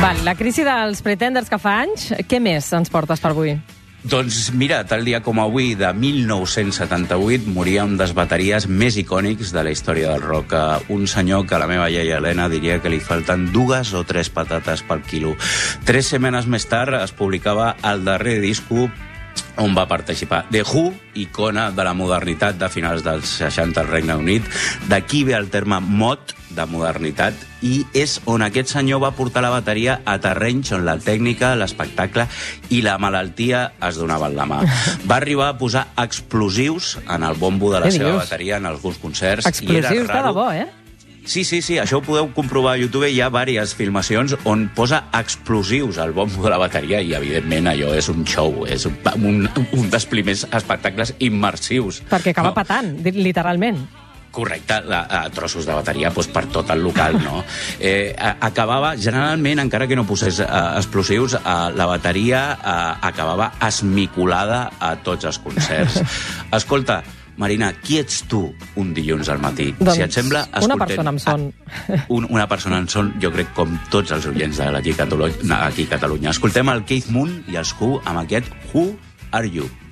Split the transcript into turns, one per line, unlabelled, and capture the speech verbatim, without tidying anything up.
Val, la crisi dels Pretenders que fa anys, què més ens portes per avui?
Doncs mira, tal dia com avui, de mil nou-cents setanta-vuit, moria un dels bateries més icònics de la història del rock. Un senyor que a la meva iaia Helena diria que li falten dues o tres patates per quilo. Tres setmanes més tard es publicava el darrer disco on va participar The Who, icona de la modernitat de finals dels seixanta al Regne Unit. D'aquí ve el terme mod de modernitat, i és on aquest senyor va portar la bateria a terrenys on la tècnica, l'espectacle i la malaltia es donaven la mà. Va arribar a posar explosius en el bombo de la seva bateria en alguns concerts.
Explosius de debò, eh?
Sí, sí, sí, això ho podeu comprovar a YouTube. Hi ha diverses filmacions on posa explosius al bombo de la bateria i, evidentment, allò és un show, és un, un, un dels primers espectacles immersius.
Perquè acaba
no?
patant, literalment.
Correcte, la, a trossos de bateria doncs, per tot el local, no? Eh, acabava, generalment, encara que no posés eh, explosius, eh, la bateria eh, acabava esmicolada a tots els concerts. Escolta, Marina, qui ets tu un dilluns al matí?
Doncs
si et sembla,
una persona amb son.
Un, una persona amb son, jo crec, com tots els oients de aquí a Catalunya. Aquí a Catalunya. Escoltem el Keith Moon i els Who amb aquest Who Are You?